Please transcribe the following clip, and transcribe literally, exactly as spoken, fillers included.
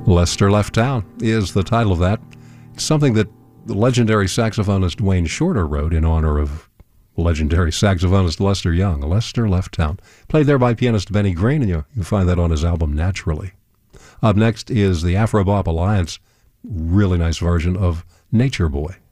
Lester Left Town is the title of that. It's something that the legendary saxophonist Wayne Shorter wrote in honor of legendary saxophonist Lester Young. Lester Left Town. Played there by pianist Benny Green, and you can find that on his album Naturally. Up next is the Afro Bop Alliance, really nice version of Nature Boy.